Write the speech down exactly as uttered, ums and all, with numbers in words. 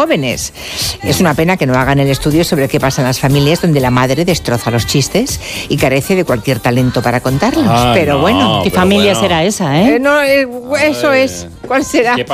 jóvenes. Es una pena que no hagan el estudio sobre qué pasa en las familias donde la madre destroza los chistes y carece de cualquier talento para contarlos. Ah, pero no, bueno. ¿Qué pero familia bueno. será esa, eh? Eh, no, eh, eso es. ¿Cuál será?